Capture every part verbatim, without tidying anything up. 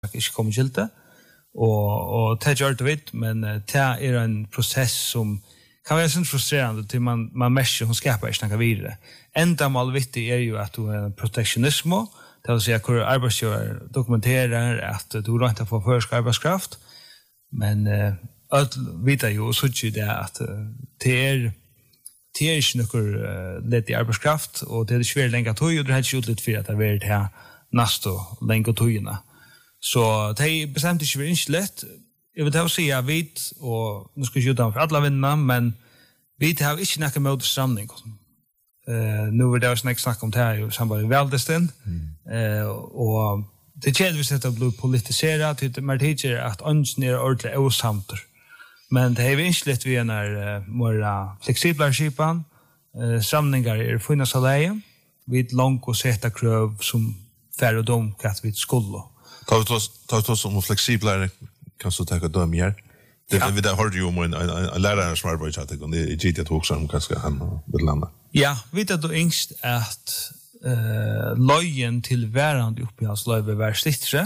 ikke kommer til det. Og, og det gjør det vidt, men det er en prosess som kan være sånn frustrerende til man, man merker hun skaper ikke noe videre. Enda mål viktig er jo at du er en protektionisme, det vil si at hvor arbeidsgjør dokumenterer at du har ikke fått først arbeidskraft, men uh, alt vet jo og så ikke det at uh, det er det er ikke noe uh, lett i arbeidskraft, og det er ikke veldig lenge tog, og det er ikke utlitt for at det er veldig her neste lenge togene. Så det er bestemt ikke veldig lett. Jeg vil ta å si at vi, og nå skal jeg ikke utdanne for alle vinnene, men vi har ikke noe med stramning. Uh, nå vil det også ikke snakke om det her i samband med veldesten, mm. uh, og det kjeder hvis dette blir politiseret, men det er at ønsken er ordentlig åsamter. Men det er vi ikke litt vi er uh, mer fleksiblere skipen, uh, stramninger er funnet av leie, vi er langt og sette krøv som færre og dom hva vi skulle. Tar vi oss om fleksiblere, kan du ta døm her? Det ja. Vi har jo om en, en, en lærere som arbeider i chattet, og det er gitt at også om kanskje han vil lande. Ja, vi vet då yngst at uh, løyen til værende oppi hans løy vil være slittre,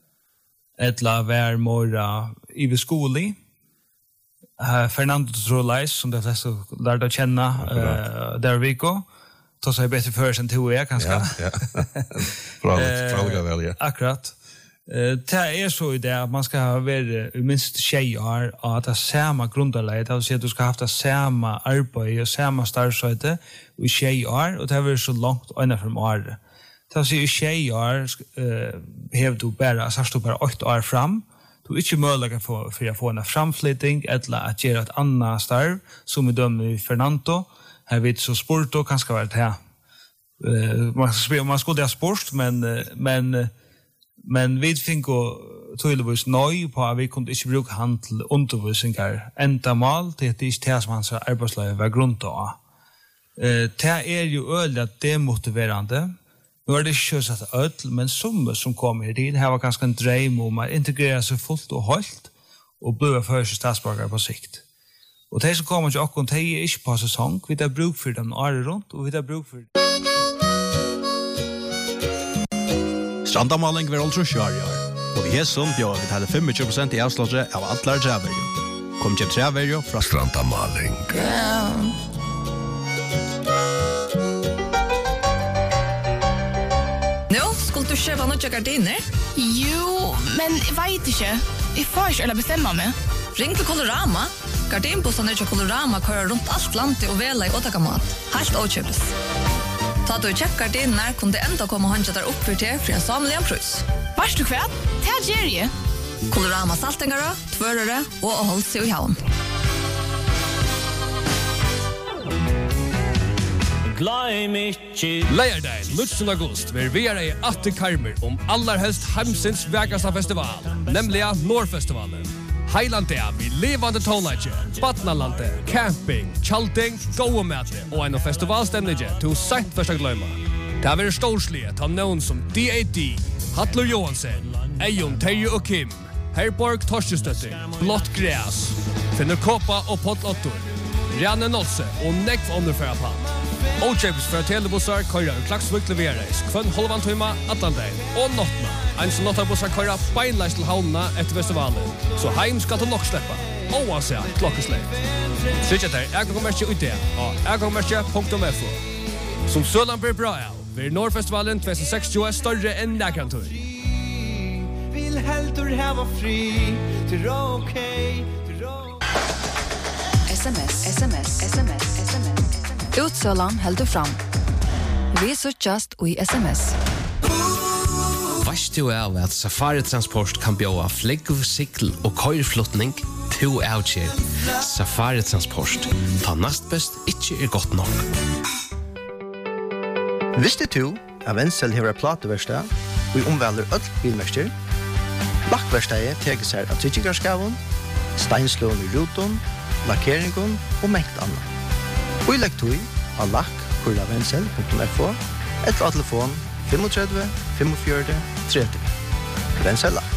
eller være måra i skole. Uh, Fernando Trolleis, som de fleste lærte å kjenne, uh, der vi går, tar seg bedre før enn to er, kanskje. Ja, ja. Bra, bra vel, ja. Akkurat. Uh, det er så i det at man skal være minst tjejer og at det er samme grunderleid, det vil si at du skal ha haft det samme arbeid og samme startsøyde i tjejer, og det er så langt øyne fra året. Det vil si at i tjejer uh, hever du bare, så du bare åtte år fram, du er ikke mulig for, for å få en framflytting eller at gjøre et annet starv, som vi dømmer i Fernando. Her vet så sport og kanskje være det her. Uh, man, man skulle ha sport, men, men Men vi fikk jo tydeligvis nøy på at vi kunne ikke bruke han til undervisninger enda mål til at det ikke er som hans arbeidsløy var grunn til å. Det er jo øyelig at det er motiverende. Nå er det ikke satt øyelig, men som som kommer i tid, her var ganske en dreim om å integrere seg fullt og holdt og bli første statsborgere på sikt. Og de som kommer til åkken, de er ikke på sesong. Vi har bruk for dem året rundt, og vi har bruk for dem. Strandamaling vil altså kjøre i år. Og vi har som bjør vi taler tjuefem prosent i avslaget av alle treverjo. Kom til treverjo fra Strandamaling. Nå, skulle du kjøpe noen gardiner? Jo, men jeg vet ikke. Jeg får ikke eller bestemme meg. Ring til Colorama. Gardinbossene til Colorama kører rundt alt landet og vela i åttakamat. Helt åkjøpes. Ta du tjekkar din när kunde ända komma och handla där upp för te för en samling pris. Vars du kväll? Det ger ju. Colorama saltengara, tvörare och håll sig i havn. Leierdagen, nittonde august, vil vi er i atte karmer om allerhelst Heimsins vekasta festival, nemlig Nordfestivalen. Heilandia, vi levande tonlager, Batnalande, camping, chalting, gåemæte og en festivalstemning til sent første gløyma. Det har vært storslige til noen som D A D, Hattler Johansen, Eion Terje og Kim, Herborg Torstestøtter, Blått Græs, Finner Kåpa og Potlottor, Rane Nolse og Nekv Underfæra Pant. Ojabs for telebussar køyrer i Klaksvik leveres kvann halvan tøyma Atlandein og Nottna. En som Nottabussar køyrer beinleis til havnene etter festivalen, så heim skal du nok slippe, oavsett klokkesleip. Sykja der Ergangmerkje ut det av ergangmerkje punktum f o. Som Søland blir bra av, blir Nordfestivalen tjuetusen sekstio større enn nærkantur. Vil heldur hava fri til okay til S M S, S M S, S M S, S M S. Utsølan heldur fram. Vi suttjast og i S M S. Vast du er at Safari Transport kan bjóa flegg, sikl og køyrflutning to avkjær. Safari Transport. Ta nast best ikkje er godt nok. Visste du at Wenzel hever plateverstad og i omvelder øll bilmester? Lakkverstadet teker seg av tryggarskavun, steinslån i ruton, lakkeringen og mengt annet. Og i lektoi av lakk kurla wenzel punktum f o eller av telefon tre fem fem fem tre tre. Wenzel lakk.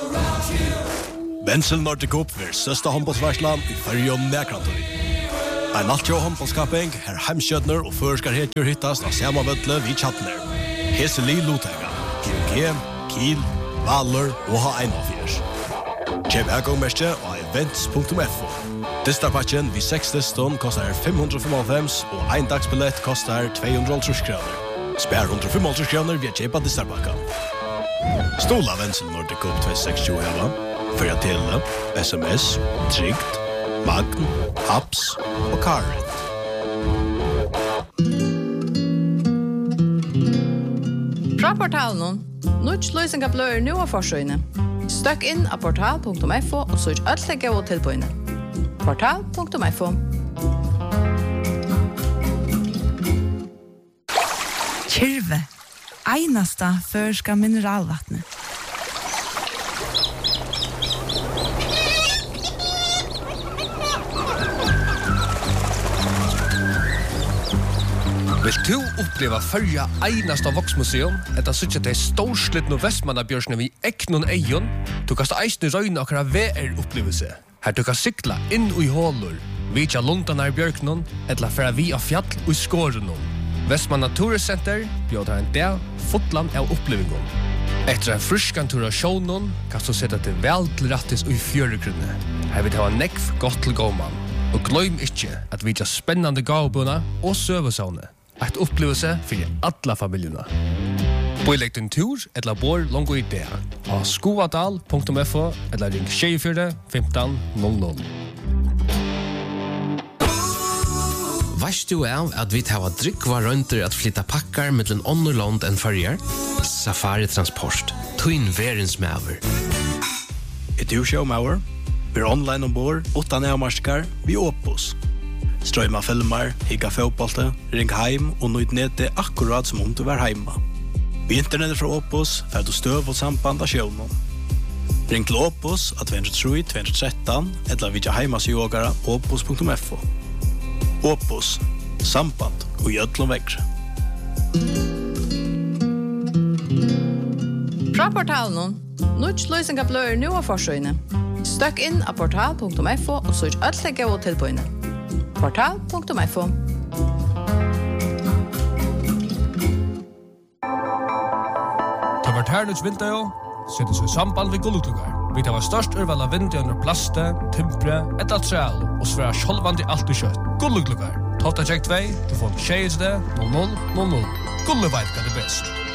Wenzel Nordic Cup er søsta håndbollsvarslan i Färjön Näkrantor. En alt jo håndballskaping, her heimskjøtner og førskar hetjur hittast av samme vødle vid Tjatner. Hese li Lotega, G O G, Kiel, Valur og H einogfjørs. Kjøp her og events punktum f o. Distarpatchen vid seks liston kostar fem hundre femtiofem og ein dagsbillett kostar två hundre kroner. Spær hundre femtiofem kroner via kjøpa Distarpakka. Stola Vensel Nordic Cup två tusen sextio heva, fyrir tele, sms, trygt, magn, apps og karet. Fra portalen, Nuts løysinga bløyer nu av forsøyne. Støkk inn av portal punktum f o og søk alt legge og tilbøyne. portal punktum f o. Kyrve, einasta førska mineralvattnet. Vil du oppleva följa einasta voksmuseum, etta sutja til storslitt no Vestmannabjørsne vi eknon eion, du kast eisne røyne akra V R-opplevelse. Her du kan sykla inn ui hålur, vitja lundanar bjørknon, etla færa vi av fjall ui skårenon. Vestmanna Turiscenter bjóðar en dag fotland av opplevingon. Etter en fruskan tur av sjånon, kan du setta til vel til rattis ui fjøregrunne. Her vil ha nekv godt til gåman. Og gløym ikkje at vitja spennande gavbuna og søvesavne. Et opplevelse for alla familjerna. Boilegg din tur, etla bor longo idea. Av skoadal punktum f o, etla ring tjugofyra femton noll noll. Vast du av at vi tar drikva røynter at flytta pakkar mellom ånderland enn farger? Safari Transport, Twin Verens Maver. Et du show Maver? Vi er online ombord, utan avmarskar, vi Opus. Strøyma filmer, higga fotbollte, ring heim og nøyt nete akkurat som om du var heima. Vi internettet fra Opus, fer du støv og samband av sjøvnen. Ring til Opus av två noll tre två ett tre, eller vidja heimas yogara opus punktum f o. Opus, samband og gjødlom vekre. Fra portalen, Nuts løysinga bløyer nu av forsøyne. Støkk inn av portal punktum f o og søk alt legge og tilbøyne. portal punktum f o. Ta vart hernuts vinter sette seg i samband ved gullutukar. Vi tar størst urval av vinter under plaste, timpre, etla træl og sværa sjolvandi alt i kjøtt. Gullutukar. Tolta tjekk tvei, du får tjej til det, noll noll noll noll. Gullu veit hva det best.